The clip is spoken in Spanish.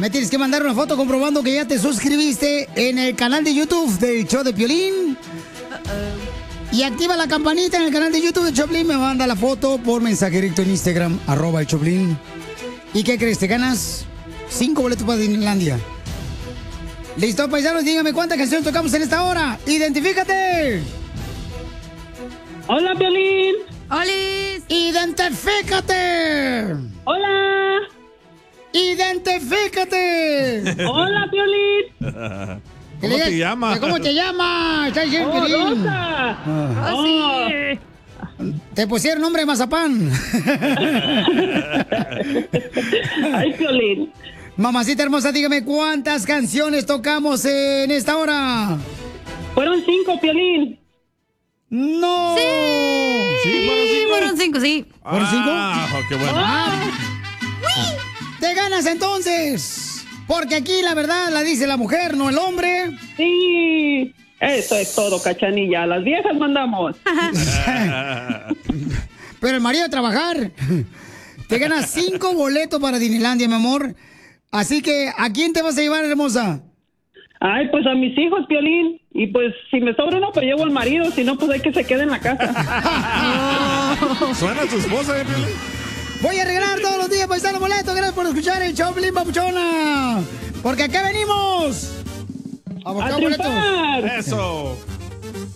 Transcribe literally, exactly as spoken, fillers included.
Me tienes que mandar una foto comprobando que ya te suscribiste en el canal de YouTube del show de Piolín. Y activa la campanita en el canal de YouTube de Choplin. Me manda la foto por mensaje directo en Instagram, arroba el Choplin. ¿Y qué crees? Te ganas cinco boletos para Disneylandia. ¿Listo, paisanos? Dígame cuántas canciones tocamos en esta hora. ¡Identifícate! Hola, Piolín. ¡Olis! ¡Identifícate! Hola. ¡Identifícate! Hola, Piolín. ¿Cómo te llamas? ¿Cómo te llamas? Está diciendo Oh, Piolín. Rosa. Ah. Oh, sí. Te pusieron nombre de mazapán. Ay, Piolín. Mamacita hermosa, dígame cuántas canciones tocamos en esta hora. Fueron cinco, Piolín. ¡No! Sí, ¿Sí, fueron cinco? fueron cinco, sí. ¿Fueron cinco? Ah, qué bueno. Ah. ¡Te ganas entonces! Porque aquí la verdad la dice la mujer, no el hombre. Sí. Eso es todo, Cachanilla. Las viejas mandamos. Pero el marido a trabajar. Te ganas cinco boletos para Disneylandia, mi amor. Así que, ¿a quién te vas a llevar, hermosa? Ay, pues a mis hijos, Piolín. Y pues, si me sobra uno, pues llevo al marido. Si no, pues hay que se quede en la casa. Suena a tu esposa, ¿eh, Piolín? Voy a regalar todos los días paisano boletos. Gracias por escuchar el Choplin, papuchona. Porque acá venimos a buscar ¡A boletos. triunfar! Eso.